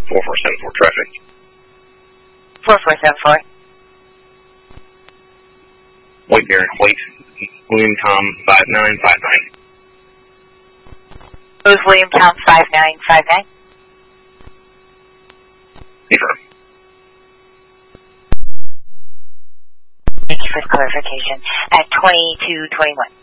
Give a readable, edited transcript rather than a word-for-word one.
4474 traffic. 4474. Wait, Darren, wait. William Tom 5959. It was William Tom 5959. Confirm. Thank you for the clarification. At 2221.